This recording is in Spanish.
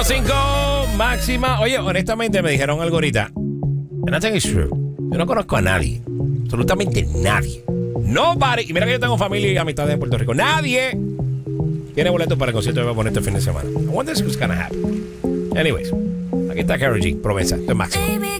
105, máxima. Oye, honestamente me dijeron algo ahorita. And I think it's true. Yo no conozco a nadie. Absolutamente nadie. Nobody. Y mira que yo tengo familia y amistades en Puerto Rico. Nadie tiene boletos para el concierto de Bad Bunny este fin de semana. I wonder what's gonna happen. Anyways, aquí está Karol G. Promesa. Esto es máximo.